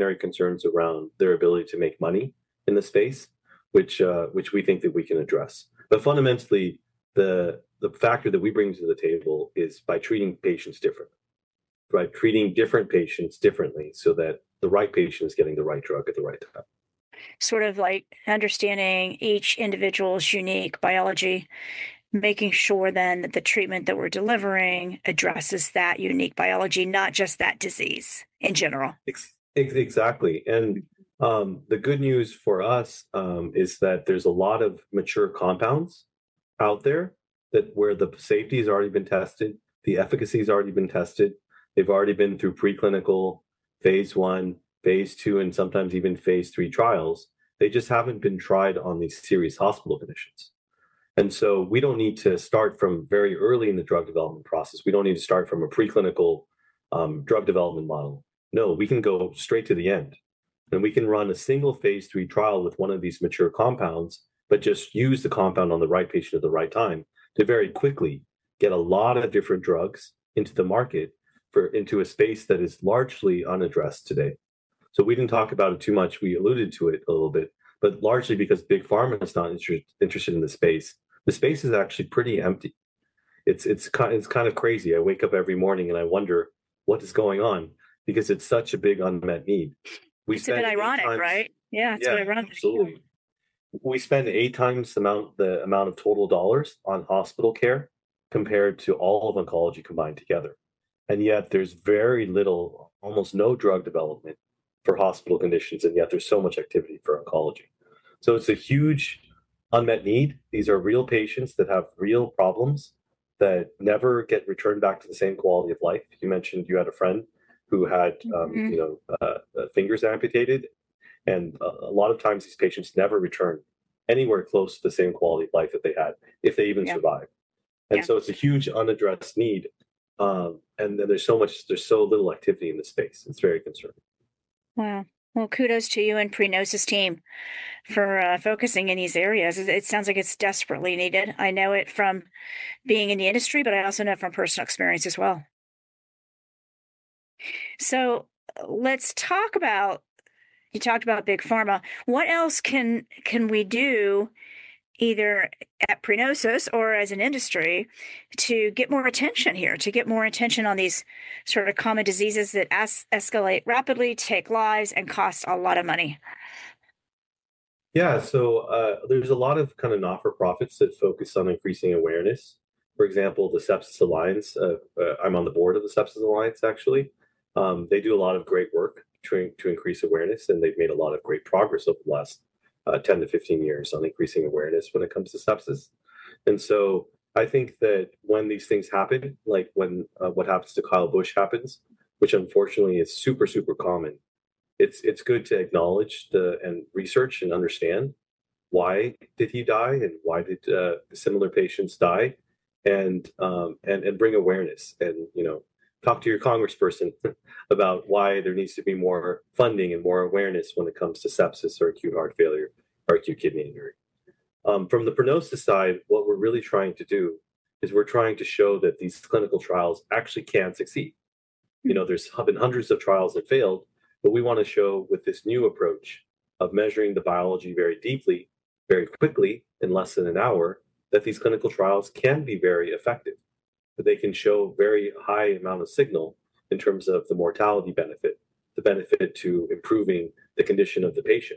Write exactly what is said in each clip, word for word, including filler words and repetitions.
secondary concerns around their ability to make money in the space, which uh, which we think that we can address. But fundamentally, the the factor that we bring to the table is by treating patients differently, right? Treating different patients differently so that the right patient is getting the right drug at the right time. Sort of like understanding each individual's unique biology, making sure then that the treatment that we're delivering addresses that unique biology, not just that disease in general. Ex- ex- exactly. And um, the good news for us um, is that there's a lot of mature compounds out there that where the safety has already been tested, the efficacy has already been tested. They've already been through preclinical, phase one, phase two, and sometimes even phase three trials. They just haven't been tried on these serious hospital conditions. And so we don't need to start from very early in the drug development process. We don't need to start from a preclinical um, drug development model. No, we can go straight to the end. And we can run a single phase three trial with one of these mature compounds, but just use the compound on the right patient at the right time to very quickly get a lot of different drugs into the market for into a space that is largely unaddressed today. So we didn't talk about it too much. We alluded to it a little bit, but largely because big pharma is not inter- interested in the space. The space is actually pretty empty. It's it's kind it's kind of crazy. I wake up every morning and I wonder what is going on because it's such a big unmet need. We It's a bit spend eight ironic, times, right? Yeah, it's a yeah, bit ironic. absolutely. We spend eight times the amount the amount of total dollars on hospital care compared to all of oncology combined together. And yet there's very little, almost no drug development for hospital conditions, and yet there's so much activity for oncology. So it's a huge unmet need. These are real patients that have real problems that never get returned back to the same quality of life. You mentioned you had a friend who had, um, Mhm. you know, uh, uh, fingers amputated, and uh, a lot of times these patients never return anywhere close to the same quality of life that they had, if they even Yeah, survive. And yeah. so it's a huge unaddressed need. Um, and then there's so much, there's so little activity in the space. It's very concerning. Wow. Well, kudos to you and Prenosis team for uh, focusing in these areas. It, it sounds like it's desperately needed. I know it from being in the industry, but I also know from personal experience as well. So uh, let's talk about, you talked about big pharma. What else can can we do either at Prenosis or as an industry to get more attention here, to get more attention on these sort of common diseases that es- escalate rapidly, take lives, and cost a lot of money? Yeah, so uh, there's a lot of kind of not-for-profits that focus on increasing awareness. For example, the Sepsis Alliance, uh, uh, I'm on the board of the Sepsis Alliance, actually. Um, they do a lot of great work to, to increase awareness, and they've made a lot of great progress over the last uh, ten to fifteen years on increasing awareness when it comes to sepsis. And so I think that when these things happen, like when uh, what happens to Kyle Busch happens, which unfortunately is super, super common, it's it's good to acknowledge the and research and understand why did he die and why did uh, similar patients die, and um, and and bring awareness and you know talk to your congressperson about why there needs to be more funding and more awareness when it comes to sepsis or acute heart failure or acute kidney injury. Um, from the Prognosis side, what we're really trying to do is we're trying to show that these clinical trials actually can succeed. You know, there's been hundreds of trials that failed, but we want to show with this new approach of measuring the biology very deeply, very quickly, in less than an hour, that these clinical trials can be very effective. That they can show very high amount of signal in terms of the mortality benefit, the benefit to improving the condition of the patient.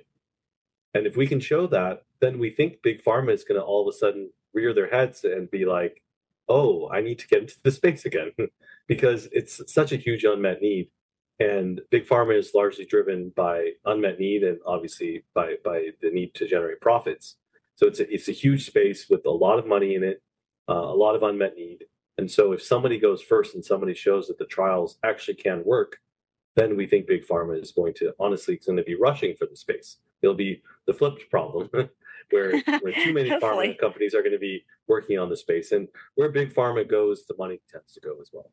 And if we can show that, then we think big pharma is going to all of a sudden rear their heads and be like, oh, I need to get into the space again because it's such a huge unmet need. And big pharma is largely driven by unmet need and obviously by, by the need to generate profits. So it's a, it's a huge space with a lot of money in it, uh, a lot of unmet need. And so if somebody goes first and somebody shows that the trials actually can work, then we think big pharma is going to honestly going to be rushing for the space. It'll be the flipped problem where where too many pharma Hopefully. companies are going to be working on the space, and where big pharma goes, the money tends to go as well.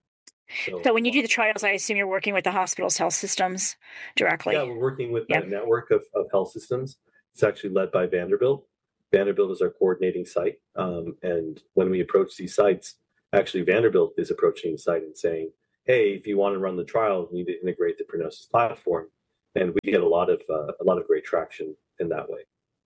So So when you do the trials, I assume you're working with the hospital's health systems yeah, directly. we're working with Yeah. a network of, of health systems. It's actually led by Vanderbilt. Vanderbilt is our coordinating site, um, and when we approach these sites, actually Vanderbilt is approaching the site and saying, "Hey, if you want to run the trial, you need to integrate the Prognosis platform." and we get a lot of uh, a lot of great traction in that way.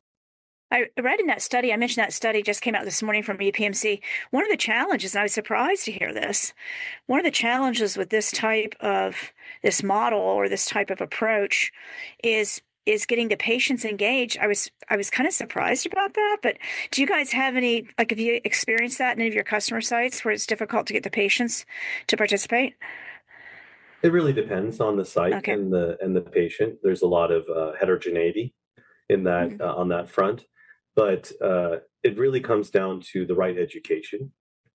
I read in that study, I mentioned that study just came out this morning from U P M C. One of the challenges, and I was surprised to hear this, one of the challenges with this type of this model or this type of approach is is getting the patients engaged. I was I was kind of surprised about that, but do you guys have any, like, have you experienced that in any of your customer sites where it's difficult to get the patients to participate? It really depends on the site Okay. and the and the patient. There's a lot of uh, heterogeneity in that Mhm. uh, on that front, but uh, it really comes down to the right education.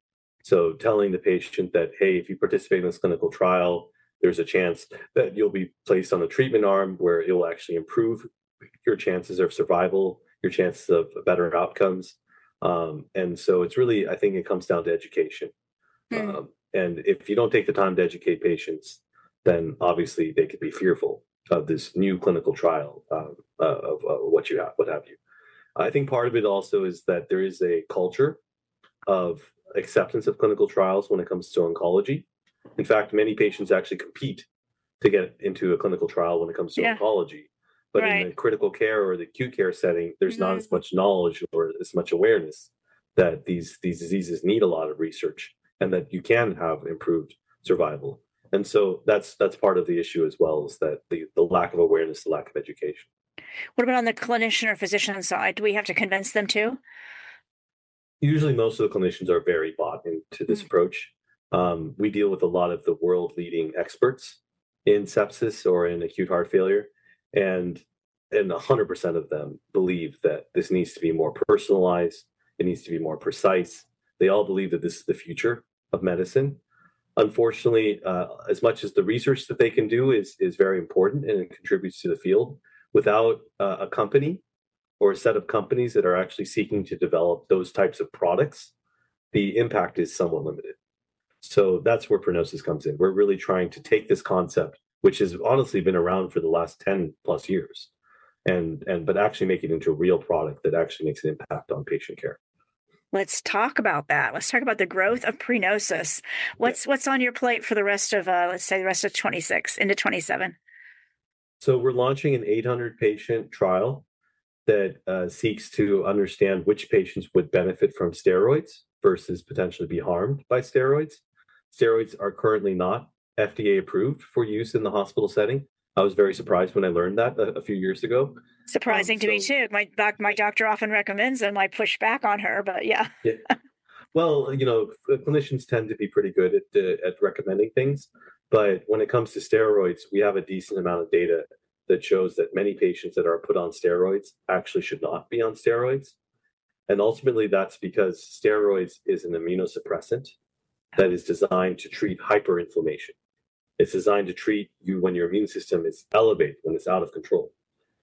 So telling the patient that, hey, if you participate in this clinical trial, there's a chance that you'll be placed on a treatment arm where it will actually improve your chances of survival, your chances of better outcomes. Um, and so it's really, I think it comes down to education. Hmm. Um, and if you don't take the time to educate patients, then obviously they could be fearful of this new clinical trial um, uh, of uh, what you have, what have you. I think part of it also is that there is a culture of acceptance of clinical trials when it comes to oncology. In fact, many patients actually compete to get into a clinical trial when it comes to Yeah, oncology. But in the right. critical care or the acute care setting, there's not as Mhm. much knowledge or as much awareness that these these diseases need a lot of research and that you can have improved survival. And so that's that's part of the issue as well, is that the, the lack of awareness, the lack of education. What about on the clinician or physician side? Do we have to convince them too? Usually most of the clinicians are very bought into this Mm. approach. Um, we deal with a lot of the world leading experts in sepsis or in acute heart failure, and and one hundred percent of them believe that this needs to be more personalized, it needs to be more precise. They all believe that this is the future of medicine. Unfortunately, uh, as much as the research that they can do is is very important and it contributes to the field, without uh, a company or a set of companies that are actually seeking to develop those types of products, the impact is somewhat limited. So that's where Prognosis comes in. We're really trying to take this concept, which has honestly been around for the last ten plus years, and and but actually make it into a real product that actually makes an impact on patient care. Let's talk about that. Let's talk about the growth of Prenosis. Yeah. What's what's on your plate for the rest of, uh, let's say, the rest of twenty-six into twenty-seven? So we're launching an eight hundred patient trial that uh, seeks to understand which patients would benefit from steroids versus potentially be harmed by steroids. Steroids are currently not F D A approved for use in the hospital setting. I was very surprised when I learned that a, a few years ago. Um, Surprising to me so, too. My doc, my doctor often recommends them. I push back on her, but yeah. yeah, well, you know, clinicians tend to be pretty good at uh, at recommending things, but when it comes to steroids, we have a decent amount of data that shows that many patients that are put on steroids actually should not be on steroids. And ultimately, that's because steroids is an immunosuppressant that is designed to treat hyperinflammation. It's designed to treat you when your immune system is elevated, when it's out of control.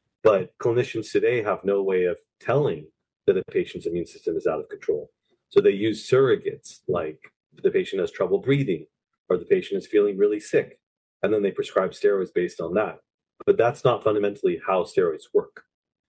But clinicians today have no way of telling that a patient's immune system is out of control. So they use surrogates like the patient has trouble breathing or the patient is feeling really sick. And then they prescribe steroids based on that. But that's not fundamentally how steroids work.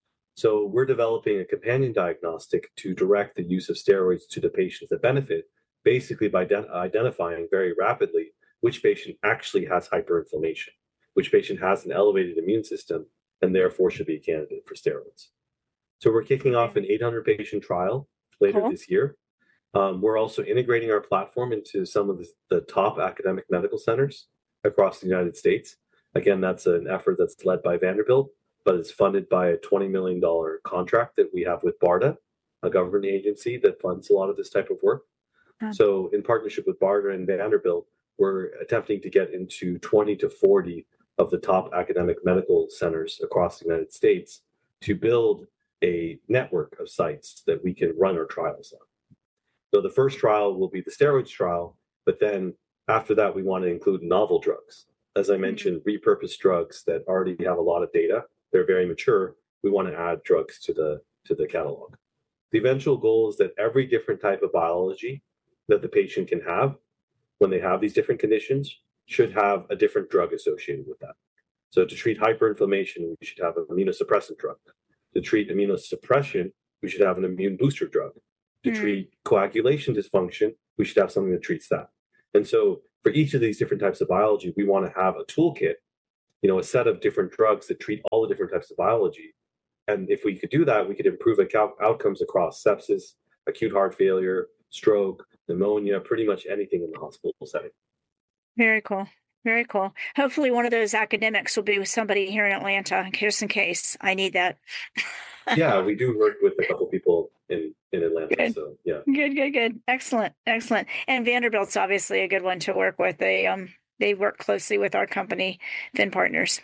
So we're developing a companion diagnostic to direct the use of steroids to the patients that benefit, basically by de- identifying very rapidly which patient actually has hyperinflammation, which patient has an elevated immune system, and therefore should be a candidate for steroids. So we're kicking off an Very eight hundred patient trial later cool. this year. Um, we're also integrating our platform into some of the, the top academic medical centers across the United States. Again, that's an effort that's led by Vanderbilt, but it's funded by a twenty million dollars contract that we have with BARDA, a government agency that funds a lot of this type of work. Um, So, in partnership with BARDA and Vanderbilt, we're attempting to get into twenty to forty of the top academic medical centers across the United States to build a network of sites that we can run our trials on. So the first trial will be the steroids trial, but then after that, we want to include novel drugs. As I mhm. mentioned, repurposed drugs that already have a lot of data. They're very mature. We want to add drugs to the to the catalog. The eventual goal is that every different type of biology that the patient can have when they have these different conditions should have a different drug associated with that. So to treat hyperinflammation, we should have an immunosuppressant drug. To treat immunosuppression, we should have an immune booster drug. To Mm. treat coagulation dysfunction, we should have something that treats that. And so for each of these different types of biology, we want to have a toolkit you know, a set of different drugs that treat all the different types of biology. And if we could do that, we could improve account- outcomes across sepsis, acute heart failure, stroke, pneumonia, pretty much anything in the hospital setting. Very cool. Very cool. Hopefully one of those academics will be with somebody here in Atlanta, just in case I need that. Yeah, we do work with a couple people in, in Atlanta. Good. So yeah. Good, good, good. Excellent, excellent. And Vanderbilt's obviously a good one to work with. They um they work closely with our company, Fin Partners.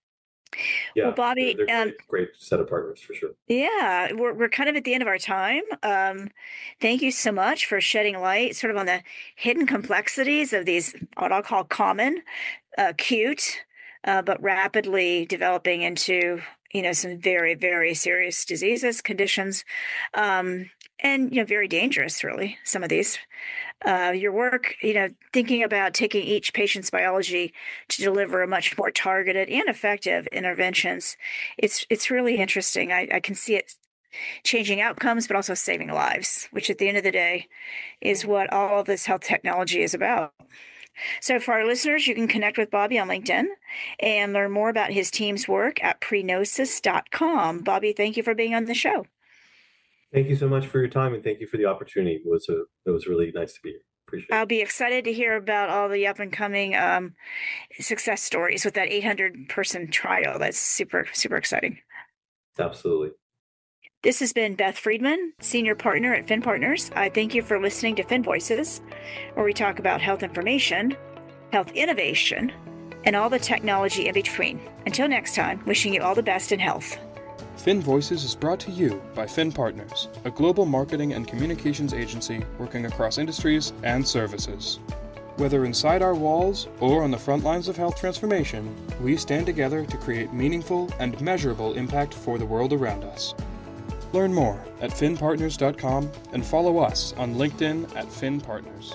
Yeah, well, Bobby, they're, they're um, great, great set of partners for sure. Yeah, we're we're kind of at the end of our time. Um, thank you so much for shedding light sort of on the hidden complexities of these, what I'll call common, uh, cute, uh, but rapidly developing into, you know, some very, very serious diseases, conditions, um, and, you know, very dangerous, really, some of these. Uh, your work, you know, thinking about taking each patient's biology to deliver a much more targeted and effective interventions. It's it's really interesting. I, I can see it changing outcomes, but also saving lives, which at the end of the day is what all of this health technology is about. So for our listeners, you can connect with Bobby on LinkedIn and learn more about his team's work at prenosis dot com. Bobby, thank you for being on the show. Thank you so much for your time, and thank you for the opportunity. It was a, it was really nice to be here. Appreciate it. I'll be excited to hear about all the up and coming um, success stories with that eight hundred person trial. That's super, super exciting. Absolutely. This has been Beth Friedman, Senior Partner at Fin Partners. I thank you for listening to Fin Voices, where we talk about health information, health innovation, and all the technology in between. Until next time, wishing you all the best in health. Fin Voices is brought to you by Fin Partners, a global marketing and communications agency working across industries and services. Whether inside our walls or on the front lines of health transformation, we stand together to create meaningful and measurable impact for the world around us. Learn more at fin partners dot com and follow us on LinkedIn at Fin Partners.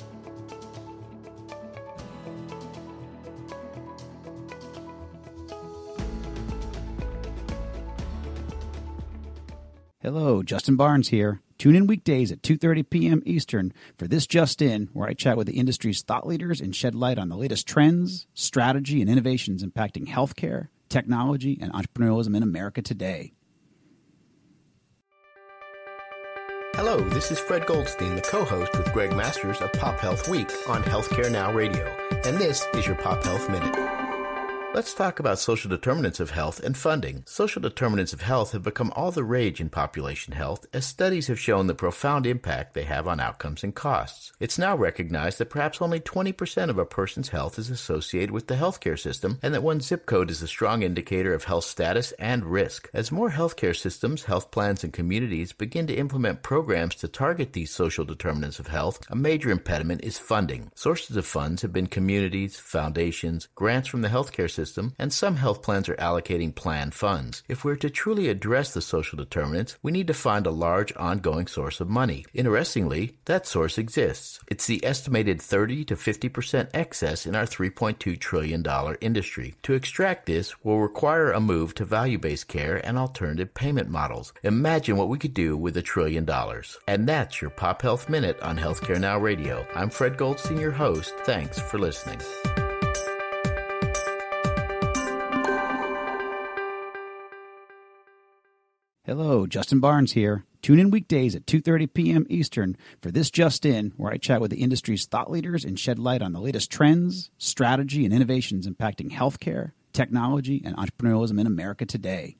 Hello, Justin Barnes here. Tune in weekdays at two thirty p.m. Eastern for This Just In, where I chat with the industry's thought leaders and shed light on the latest trends, strategy, and innovations impacting healthcare, technology, and entrepreneurialism in America today. Hello, this is Fred Goldstein, the co-host with Greg Masters of Pop Health Week on Healthcare Now Radio, and this is your Pop Health Minute. Let's talk about social determinants of health and funding. Social determinants of health have become all the rage in population health as studies have shown the profound impact they have on outcomes and costs. It's now recognized that perhaps only twenty percent of a person's health is associated with the healthcare system, and that one zip code is a strong indicator of health status and risk. As more healthcare systems, health plans, and communities begin to implement programs to target these social determinants of health, a major impediment is funding. Sources of funds have been communities, foundations, grants from the healthcare system, System, and some health plans are allocating planned funds. If we're to truly address the social determinants, we need to find a large ongoing source of money. Interestingly, that source exists. It's the estimated thirty to fifty percent excess in our three point two trillion dollars industry. To extract this will require a move to value-based care and alternative payment models. Imagine what we could do with a trillion dollars. And that's your Pop Health Minute on Healthcare Now Radio. I'm Fred Goldstein, your host. Thanks for listening. Hello, Justin Barnes here. Tune in weekdays at two thirty p.m. Eastern for This Just In, where I chat with the industry's thought leaders and shed light on the latest trends, strategy, and innovations impacting healthcare, technology, and entrepreneurialism in America today.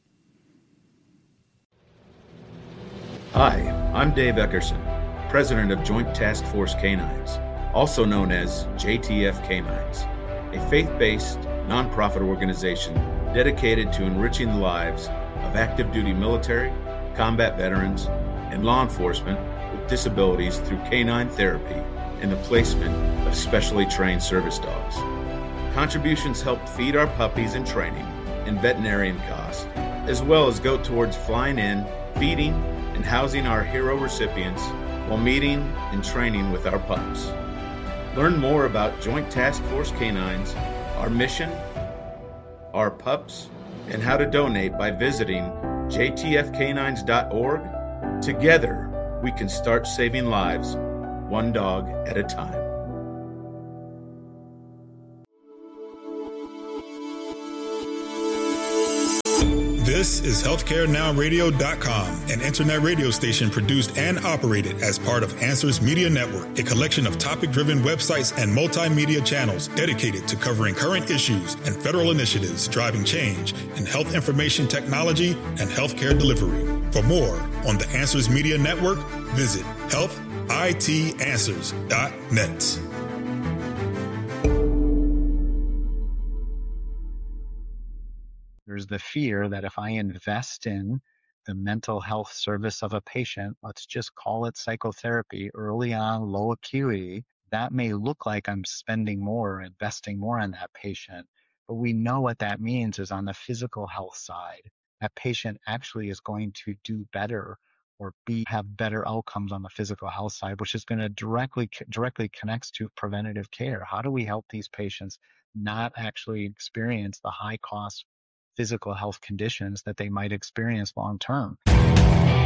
Hi, I'm Dave Eckerson, President of Joint Task Force Canines, also known as J T F Canines, a faith-based, nonprofit organization dedicated to enriching the lives of active duty military, combat veterans, and law enforcement with disabilities through canine therapy and the placement of specially trained service dogs. Contributions help feed our puppies in training and veterinarian costs, as well as go towards flying in, feeding, and housing our hero recipients while meeting and training with our pups. Learn more about Joint Task Force Canines, our mission, our pups, and how to donate by visiting j t f canines dot org. Together, we can start saving lives, one dog at a time. This is healthcare now radio dot com, an internet radio station produced and operated as part of Answers Media Network, a collection of topic-driven websites and multimedia channels dedicated to covering current issues and federal initiatives driving change in health information technology and healthcare delivery. For more on the Answers Media Network, visit health I T answers dot net. There's the fear that if I invest in the mental health service of a patient, let's just call it psychotherapy, early on, low acuity, that may look like I'm spending more, investing more on that patient. But we know what that means is on the physical health side, that patient actually is going to do better or be have better outcomes on the physical health side, which is going to directly directly connects to preventative care. How do we help these patients not actually experience the high cost physical health conditions that they might experience long term?